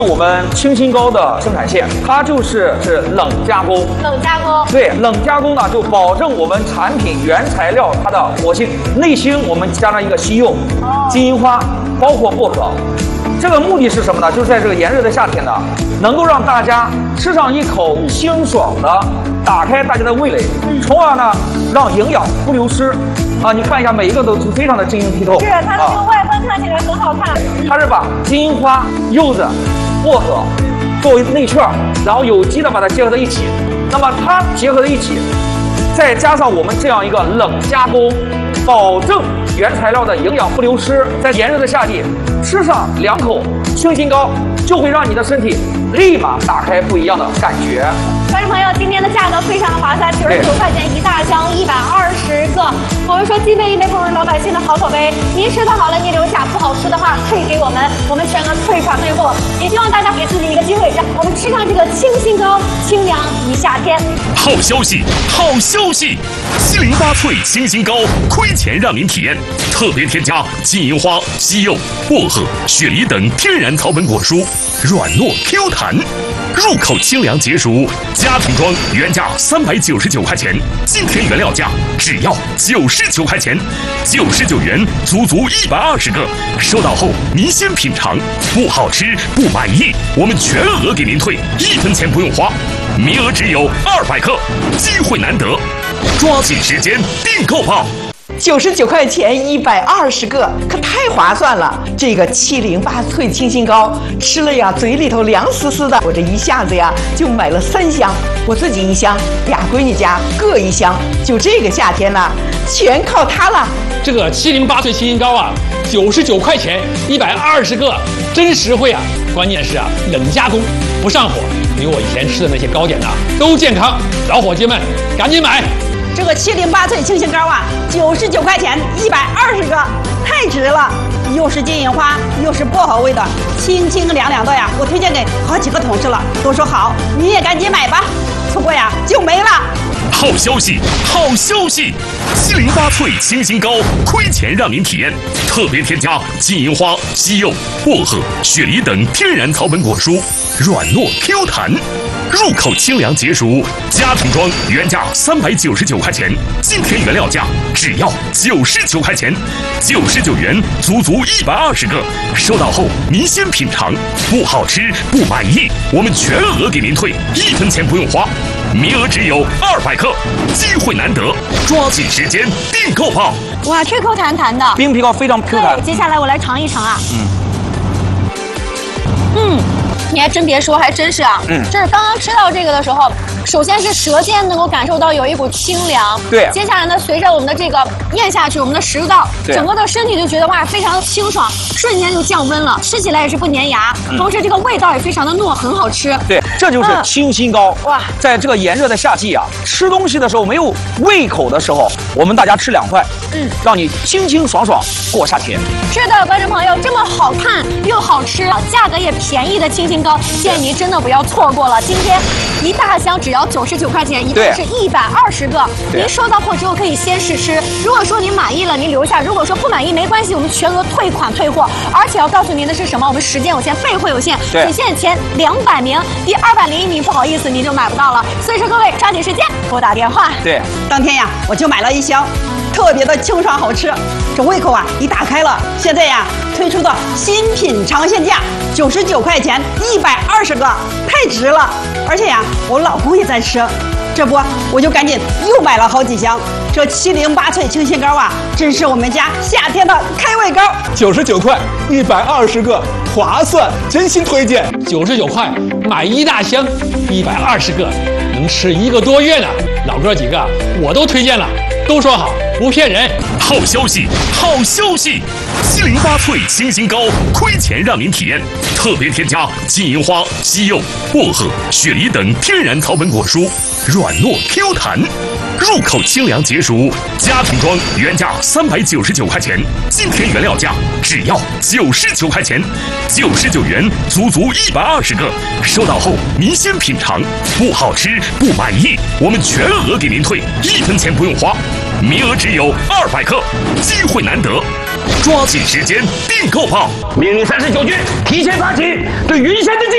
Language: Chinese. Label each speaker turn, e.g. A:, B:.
A: 我们清新膏的生产线，它是冷加工。
B: 冷加工。对，
A: 冷加工呢，就保证我们产品原材料它的活性。内芯我们加上一个西柚、金银花，包括薄荷。这个目的是什么呢？就是在这个炎热的夏天呢，能够让大家吃上一口清爽的，打开大家的味蕾，从而呢让营养不流失。啊，你看一下，每一个都是非常的晶莹剔透。
B: 是，它的这个外观看起来很好看。
A: 它是把金银花、柚子、薄荷作为内馅，然后有机的把它结合在一起。那么它结合在一起，再加上我们这样一个冷加工，保证原材料的营养不流失。在炎热的夏季，吃上2口清新膏，就会让你的身体立马打开不一样的感觉。
B: 观众朋友，今天的价格非常的划算，99块钱一大箱，120个。我们说既备一杯不如老百姓的好口碑，您吃的好了您留下，不好吃的话退给我们，我们全额退款退货。也希望大家给自己一个机会，让我们吃上这个清新膏，清凉一夏天。
C: 好消息，好消息！708萃清新膏亏钱让您体验，特别添加金银花、西柚、薄荷、雪梨等天然草本果蔬，软糯 Q 弹，入口清凉解暑。家庭装原价399块钱，今天原料价只要99块钱，99元足120个。收到后您先品尝，不好吃不满意，我们全额给您退，1分钱不用花。名额只有200克，机会难得，抓紧时间订购吧
D: ！99块钱120个，可太划算了！这个708萃清新膏吃了呀，嘴里头凉丝丝的。我这一下子呀就买了3箱，我自己1箱，俩闺女家各1箱。就这个夏天呢，全靠它了。
E: 这个708萃清新膏啊，99块钱120个，真实惠啊！关键是啊，冷加工，不上火，比我以前吃的那些糕点啊都健康。老伙计们，赶紧买！
D: 这个708萃清新膏啊，99块钱120个，太值了！又是金银花，又是薄荷味的，清清凉凉的呀！我推荐给好几个同事了，都说好，你也赶紧买吧，错过呀就没了。
C: 好消息，好消息！708萃清新膏亏钱让您体验，特别添加金银花、西柚、薄荷、雪梨等天然草本果蔬，软糯 Q 弹。入口清凉解暑，家庭装原价399块钱，今天原料价只要99块钱，99元足120个。收到后您先品尝，不好吃不满意，我们全额给您退，1分钱不用花。名额只有200克，机会难得，抓紧时间订购吧！
B: 哇，Q 弹弹的，
A: 冰皮膏非常 Q 弹。
B: 对，接下来我来尝一尝啊。你还真别说，还真是啊。就是刚刚吃到这个的时候，首先是舌尖能够感受到有一股清凉。
A: 对。
B: 接下来呢，随着我们的这个咽下去，我们的食道，整个的身体就觉得哇，非常的清爽，瞬间就降温了，吃起来也是不粘牙，同时这个味道也非常的糯，很好吃。
A: 对，这就是清新膏。哇，在这个炎热的夏季啊，吃东西的时候没有胃口的时候，我们大家吃2块，让你清清爽爽过夏天。
B: 是的，观众朋友，这么好看又好吃，价格也便宜的清新膏，建议您真的不要错过了。今天一大箱只要99块钱，一共是120个。您收到货之后可以先试吃，如果说您满意了，您留下；如果说不满意，没关系，我们全额退款退货。而且要告诉您的是什么？我们时间有限，备货有限，只限前200名，第201名不好意思您就买不到了。所以说各位抓紧时间给我打电话。
A: 对，
D: 当天呀我就买了1箱。特别的清爽好吃，这胃口啊一打开了。现在呀推出的新品尝鲜价99块钱120个，太值了。而且呀我老公也在吃，这不我就赶紧又买了好几箱。这708萃清新膏啊，真是我们家夏天的开胃膏。
F: 99块120个，划算，真心推荐。
E: 99块买1大箱，120个，能吃1个多月呢。老哥几个我都推荐了，都说好，不骗人。
C: 好消息，好消息！708萃清新膏亏钱让您体验，特别添加金银花、西柚、薄荷、雪梨等天然草本果蔬，软糯 Q 弹。入口清凉解暑，家庭装原价399块钱，今天原料价只要99块钱，99元足120个。收到后您先品尝，不好吃不满意，我们全额给您退，1分钱不用花。名额只有200克，机会难得，抓紧时间订购吧！
A: 命令39军提前发起对云山的进